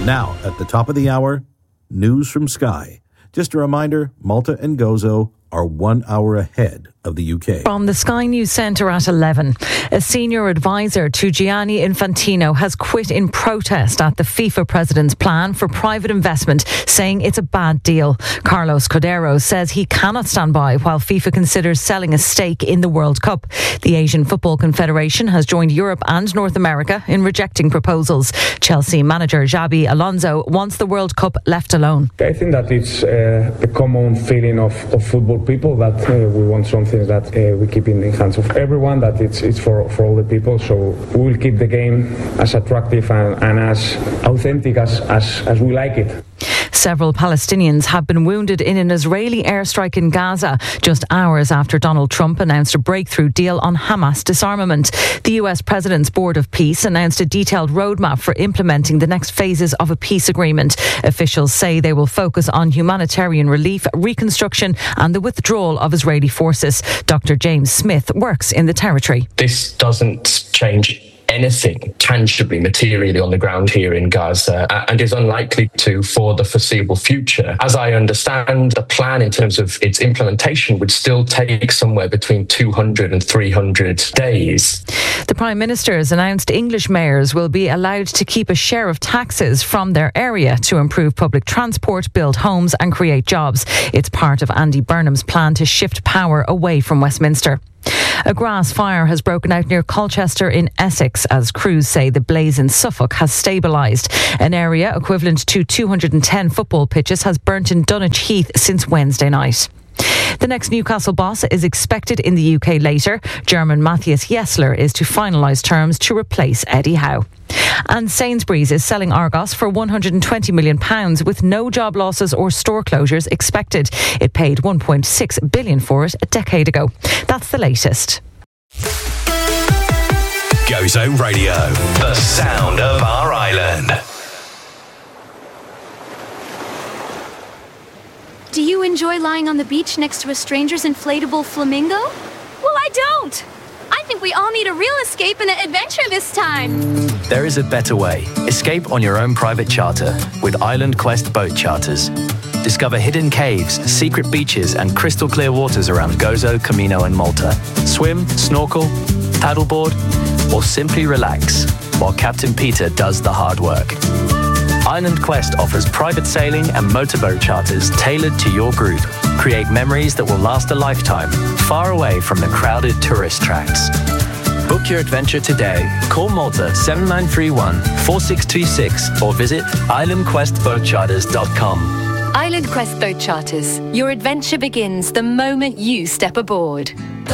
Now, at the top of the hour, news from Sky. Just a reminder, Malta and Gozo are 1 hour ahead of the UK. From the Sky News Centre at 11, a senior advisor to Gianni Infantino has quit in protest at the FIFA president's plan for private investment, saying it's a bad deal. Carlos Cordero says he cannot stand by while FIFA considers selling a stake in the World Cup. The Asian Football Confederation has joined Europe and North America in rejecting proposals. Chelsea manager Xabi Alonso wants the World Cup left alone. I think that it's a common feeling of football people that we want something that we keep in the hands of everyone, that it's for all the people. So we will keep the game as attractive and as authentic as we like it. Several Palestinians have been wounded in an Israeli airstrike in Gaza just hours after Donald Trump announced a breakthrough deal on Hamas disarmament. The US President's Board of Peace announced a detailed roadmap for implementing the next phases of a peace agreement. Officials say they will focus on humanitarian relief, reconstruction and the withdrawal of Israeli forces. Dr. James Smith works in the territory. This doesn't change anything tangibly, materially on the ground here in Gaza, and is unlikely to for the foreseeable future. As I understand, the plan in terms of its implementation would still take somewhere between 200 and 300 days. The Prime Minister has announced English mayors will be allowed to keep a share of taxes from their area to improve public transport, build homes and create jobs. It's part of Andy Burnham's plan to shift power away from Westminster. A grass fire has broken out near Colchester in Essex as crews say the blaze in Suffolk has stabilised. An area equivalent to 210 football pitches has burnt in Dunwich Heath since Wednesday night. The next Newcastle boss is expected in the UK later. German Matthias Jessler is to finalise terms to replace Eddie Howe. And Sainsbury's is selling Argos for £120 million with no job losses or store closures expected. It paid £1.6 billion for it a decade ago. That's the latest. Gozo Radio, the sound of our island. Do you enjoy lying on the beach next to a stranger's inflatable flamingo? Well, I don't. I think we all need a real escape and an adventure this time. There is a better way. Escape on your own private charter with Island Quest Boat Charters. Discover hidden caves, secret beaches and crystal clear waters around Gozo, Camino and Malta. Swim, snorkel, paddleboard or simply relax while Captain Peter does the hard work. Island Quest offers private sailing and motorboat charters tailored to your group. Create memories that will last a lifetime, far away from the crowded tourist tracks. Book your adventure today. Call Malta 7931 4626 or visit islandquestboatcharters.com. Island Quest Boat Charters. Your adventure begins the moment you step aboard.